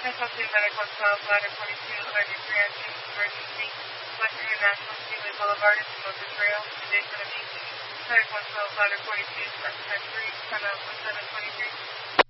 10-2 Medical 12, Ladder 42, allergic reaction, emergency, West International Speedway Boulevard, Smoker Trail, Daytona Beach. Medical 12, Ladder 42, Specified 3, 10-1723.